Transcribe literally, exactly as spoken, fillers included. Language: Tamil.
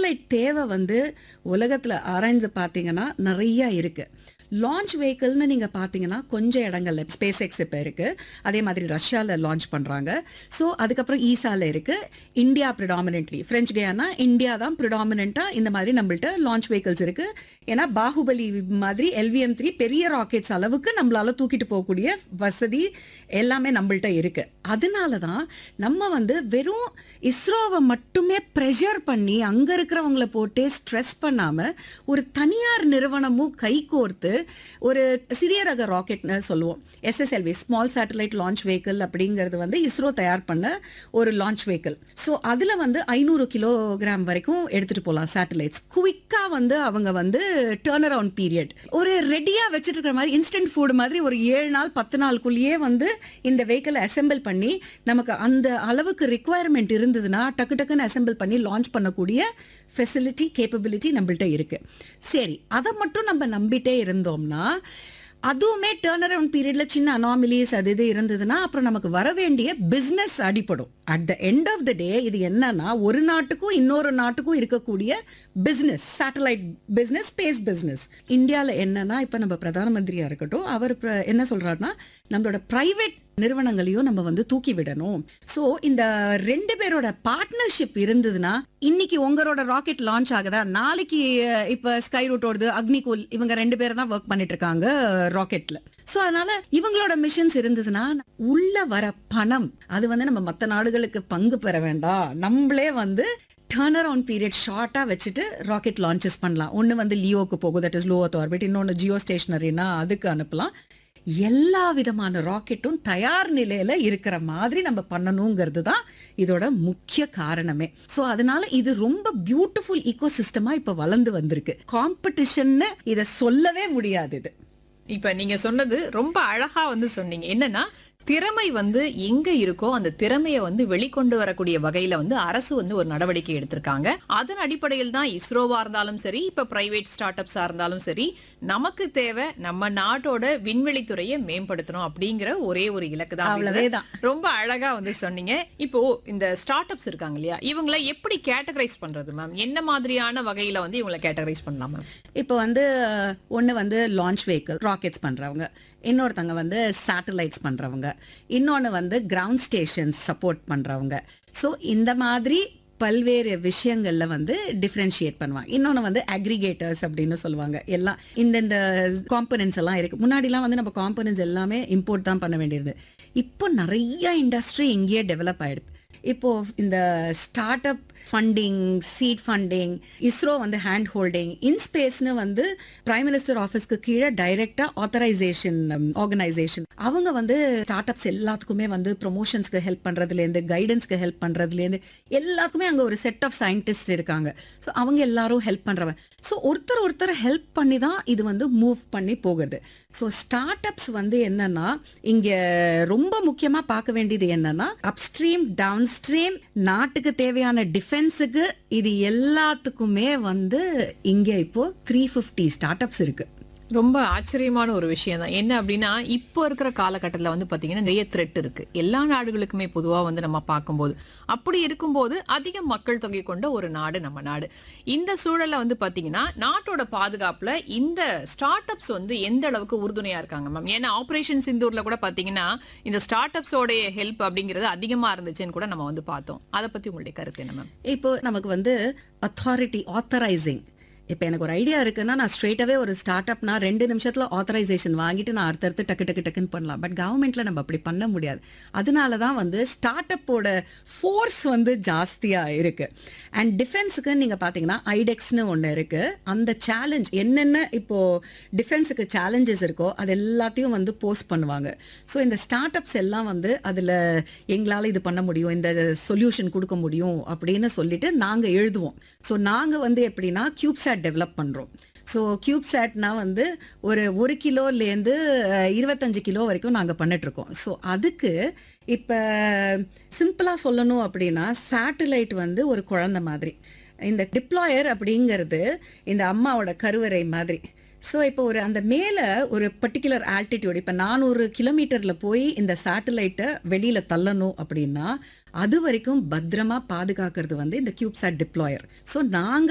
சேட்டலைட் தேவை வந்து உலகத்தில் ஆராய்ந்து பார்த்தீங்கன்னா நிறைய இருக்கு. லான்ச் வெஹிக்கிள்னு நீங்கள் பார்த்தீங்கன்னா கொஞ்சம் இடங்கள்ல ஸ்பேஸ் எக்ஸ் இப்போ இருக்குது, அதே மாதிரி ரஷ்யாவில் லான்ச் பண்ணுறாங்க. ஸோ அதுக்கப்புறம் ஈசாவில் இருக்குது, India predominantly French Guyana India தான் ப்ரிடாமினெண்ட்டாக இந்த மாதிரி நம்மள்ட்ட லான்ச் வெஹிக்கிள்ஸ் இருக்குது. ஏன்னா பாகுபலி மாதிரி எல்விஎம் த்ரீ பெரிய ராக்கெட்ஸ் அளவுக்கு நம்மளால தூக்கிட்டு போகக்கூடிய வசதி எல்லாமே நம்மள்ட்ட இருக்குது. அதனால தான் நம்ம வந்து வெறும் இஸ்ரோவை மட்டுமே ப்ரெஷர் பண்ணி அங்கே இருக்கிறவங்கள போட்டு ஸ்ட்ரெஸ் பண்ணாமல் ஒரு தனியார் நிறுவனமும் கைகோர்த்து ஒரு சிறிய ரக ராக்கெட்னு சொல்லுவோம், SSLV small satellite launch vehicle அப்படிங்கிறது வந்து இஸ்ரோ தயார் பண்ண ஒரு லான்ச் வெஹிக்கிள். ஸோ அதில் வந்து ஐநூறு கிலோகிராம் வரைக்கும் எடுத்துகிட்டு போகலாம் சேட்டலைட்ஸ். குவிக்காக வந்து அவங்க வந்து டேர்ன் அரவுண்ட் பீரியட் ஒரு ரெடியாக வச்சுட்டு இருக்கிற மாதிரி இன்ஸ்டன்ட் ஃபுட் மாதிரி ஒரு ஏழு நாள் பத்து நாளுக்குள்ளேயே வந்து இந்த வெஹிக்கிளை அசெம்பிள் பண்ணி நமக்கு அந்த அளவுக்கு ரிக்குவயர்மெண்ட் இருந்ததுன்னா டக்கு டக்குன்னு அசெம்பிள் பண்ணி லான்ச் பண்ணக்கூடிய ஃபெசிலிட்டி கேப்பபிலிட்டி நம்மள்ட்ட இருக்கு. சரி, அதை மட்டும் நம்ம நம்பிட்டே இருந்தோம்னா அதுவுமே டேர்ன் அரவுண்ட் பீரியட்ல சின்ன அனாமிலிஸ் அது இது இருந்ததுன்னா அப்புறம் நமக்கு வர வேண்டிய business அடிப்படும். At the end of the டே இது என்னன்னா ஒரு நாட்டுக்கும் இன்னொரு நாட்டுக்கும் இருக்கக்கூடிய business, satellite business, space business. இந்தியாவில் என்னன்னா இப்போ நம்ம பிரதான மந்திரியா இருக்கட்டும், அவர் என்ன சொல்றாருன்னா நம்மளோட பிரைவேட் நிறுவனங்களையும் நம்ம வந்து தூக்கி விடணும். ஸோ இந்த ரெண்டு பேரோட பார்ட்னர்ஷிப் இருந்ததுன்னா இன்னைக்கு உங்களோட ராக்கெட் லான்ச் ஆகுதா, நாளைக்கு இப்ப ஸ்கை ரூட் ஓடுது, அக்னிகூல், இவங்க ரெண்டு பேரும் தான் ஒர்க் பண்ணிட்டு இருக்காங்க ராக்கெட்ல. ஸோ அதனால இவங்களோட மிஷன்ஸ் இருந்ததுன்னா உள்ள வர பணம் அது வந்து நம்ம மற்ற நாடுகளுக்கு பங்கு பெற வேண்டாம், நம்மளே வந்து டர்ன் அரவுண்ட் பீரியட் ஷார்ட்டா வச்சுட்டு ராக்கெட் லான்ச்சஸ் பண்ணலாம். ஒன்று வந்து லியோக்கு போகும், தட் இஸ் லோ அர்த் ஆர்பிட், இன்னொன்று ஜியோ ஸ்டேஷனரினா அதுக்கு அனுப்பலாம். எல்லா விதமான ராக்கெட்டும் தயார் நிலையில இருக்கிற மாதிரி நம்ம பண்ணணுங்கிறது தான் இதோட முக்கிய காரணமே. ஸோ அதனால இது ரொம்ப பியூட்டிஃபுல் ஈகோ சிஸ்டமா இப்ப வளர்ந்து வந்திருக்கு. காம்படிஷன்னு இதை சொல்லவே முடியாது. இது இப்ப நீங்க சொன்னது ரொம்ப அழகா வந்து சொன்னீங்க. என்னன்னா திறமை வந்து எங்க இருக்கோ அந்த திறமையை வந்து வெளிக்கொண்டு வரக்கூடிய வகையில வந்து அரசு வந்து ஒரு நடவடிக்கை எடுத்திருக்காங்க. அதன் அடிப்படையில் தான் இஸ்ரோவா இருந்தாலும் சரி, இப்ப பிரைவேட் ஸ்டார்ட் அப்ஸா இருந்தாலும் சரி, நமக்கு தேவை நம்ம நாட்டோட விண்வெளி துறையை மேம்படுத்தணும் அப்படிங்கிற ஒரே ஒரு இலக்கு தான். ரொம்ப அழகா வந்து சொன்னீங்க. இப்போ இந்த ஸ்டார்ட் அப்ஸ் இருக்காங்க இல்லையா, இவங்களை எப்படி கேட்டகரைஸ் பண்றது மேம்? என்ன மாதிரியான வகையில வந்து இவங்களை கேட்டகரைஸ் பண்ணலாம் மேம்? இப்போ வந்து ஒன்னு வந்து லான்ச் வெஹிக்கிள் ராக்கெட்ஸ் பண்றவங்க, இன்னொருத்தங்க வந்து சேட்டலைட்ஸ் பண்றவங்க, இன்னொன்று வந்து கிரவுண்ட் ஸ்டேஷன்ஸ் சப்போர்ட் பண்றவங்க. ஸோ இந்த மாதிரி பல்வேறு விஷயங்கள்ல வந்து டிஃப்ரென்ஷியேட் பண்ணுவாங்க. இன்னொன்று வந்து அக்ரிகேட்டர்ஸ் அப்படின்னு சொல்லுவாங்க. எல்லாம் இந்தந்த காம்பனன்ட்ஸ் எல்லாம் இருக்கு. முன்னாடிலாம் வந்து நம்ம காம்பனன்ட்ஸ் எல்லாமே இம்போர்ட் தான் பண்ண வேண்டியது. இப்போ நிறைய இண்டஸ்ட்ரி இங்கேயே டெவலப் ஆயிடுது. இப்போ இந்த start up funding, seat funding, ISRO வந்து ஹேண்ட் ஹோல்டிங், இன்ஸ்பேஸ்னு வந்து பிரைம் மினிஸ்டர் ஆஃபீஸ்க்கு கீழே டைரக்டா ஆத்தரைசேஷன் ஆர்கனைசேஷன், அவங்க வந்து ஸ்டார்ட் அப்ஸ் எல்லாத்துக்குமே வந்து ப்ரொமோஷன்ஸ்க்கு ஹெல்ப் பண்றதுலேருந்து கைடன்ஸ்க்கு ஹெல்ப் பண்றதுலேருந்து எல்லாத்துக்குமே அங்கே ஒரு செட் ஆஃப் சயின்டிஸ்ட் இருக்காங்க. ஸோ அவங்க எல்லாரும் ஹெல்ப் பண்றவங்க. ஸோ ஒருத்தர் ஒருத்தர் ஹெல்ப் பண்ணி தான் இது வந்து மூவ் பண்ணி போகிறது. ஸோ ஸ்டார்ட் அப்ஸ் வந்து என்னன்னா இங்க ரொம்ப முக்கியமா பார்க்க வேண்டியது என்னன்னா அப்ஸ்ட்ரீம், டவுன் ஸ்ட்ரீம், நாட்டுக்கு தேவையான டிஃபென்ஸுக்கு இது எல்லாத்துக்குமே வந்து இங்க இப்போ த்ரீ ஃபிஃப்டி ஸ்டார்ட் அப்ஸ் இருக்கு. ரொம்ப ஆச்சரியமான ஒரு விஷயம் தான். என்ன அப்படின்னா இப்போ இருக்கிற காலகட்டத்தில் வந்து பார்த்தீங்கன்னா நிறைய த்ரெட் இருக்கு எல்லா நாடுகளுக்குமே பொதுவாக வந்து நம்ம பார்க்கும்போது. அப்படி இருக்கும்போது அதிக மக்கள் தொகை கொண்ட ஒரு நாடு நம்ம நாடு. இந்த சூழல்ல வந்து பார்த்தீங்கன்னா நாட்டோட பாதுகாப்புல இந்த ஸ்டார்ட் அப்ஸ் வந்து எந்த அளவுக்கு உறுதுணையா இருக்காங்க மேம்? ஏன்னா ஆபரேஷன் சிந்தூர்ல கூட பார்த்தீங்கன்னா இந்த ஸ்டார்ட் அப்ஸோடைய ஹெல்ப் அப்படிங்கிறது அதிகமா இருந்துச்சுன்னு கூட நம்ம வந்து பார்த்தோம். அதை பத்தி உங்களுடைய கருத்து என்ன மேம்? இப்போ நமக்கு வந்து அத்தாரிட்டி ஆத்தரைசிங், இப்போ எனக்கு ஒரு ஐடியா இருக்குன்னா நான் ஸ்ட்ரெயிட்டாவே ஒரு ஸ்டார்ட் அப்னா ரெண்டு நிமிஷத்துல ஆத்தரைசேஷன் வாங்கிட்டு நான் அடுத்தடுத்து டக்கு டக்கு டக்குன்னு பண்ணலாம். பட் கவர்மெண்ட்ல நம்ம அப்படி பண்ண முடியாது. அதனால தான் வந்து ஸ்டார்ட் அப்போட ஃபோர்ஸ் வந்து ஜாஸ்தியா இருக்கு. அண்ட் டிஃபென்ஸுக்கு நீங்க பாத்தீங்கன்னா ஐடெக்ஸ்னு ஒன்று இருக்கு. அந்த சேலஞ்ச் என்னென்ன இப்போ டிஃபென்ஸுக்கு சேலஞ்சஸ் இருக்கோ அது எல்லாத்தையும் வந்து போஸ்ட் பண்ணுவாங்க. ஸோ இந்த ஸ்டார்ட் அப்ஸ் எல்லாம் வந்து அதில் எங்களால் இது பண்ண முடியும், இந்த சொல்யூஷன் கொடுக்க முடியும் அப்படின்னு சொல்லிட்டு நாங்கள் எழுதுவோம். ஸோ நாங்கள் வந்து எப்படின்னா கியூப்சாட் டெவலப் பண்றோம். ஸோ கியூப்சாட்னா வந்து ஒரு ஒரு கிலோலேருந்து இருபத்தஞ்சு கிலோ வரைக்கும் நாங்கள் பண்ணிட்டு இருக்கோம். ஸோ அதுக்கு இப்போ சிம்பிளாக சொல்லணும் அப்படின்னா சேட்டலைட் வந்து ஒரு குழந்தை மாதிரி, இந்த டிப்ளாயர் அப்படிங்கிறது இந்த அம்மாவோட கருவறை மாதிரி. ஸோ இப்போ ஒரு அந்த மேலே ஒரு பர்டிகுலர் ஆல்டிடியூட், இப்போ நானூறு கிலோமீட்டரில் போய் இந்த சேட்டலைட்டை வெளியில் தள்ளணும் அப்படின்னா அது வரைக்கும் பத்திரமா பாதுகாக்கிறது வந்து இந்த கியூப்சாட் டிப்ளாயர். ஸோ நாங்கள்